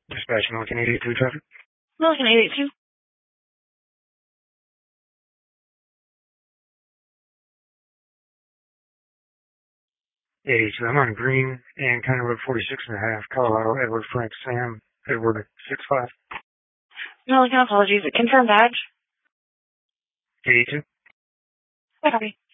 Dispatch Milliken 882 traffic. Milliken 882. 82. I'm on Green and County Road 46.5, Colorado, Edward Frank Sam, Edward 65. Milliken, apologies. Confirm badge. 82. I copy.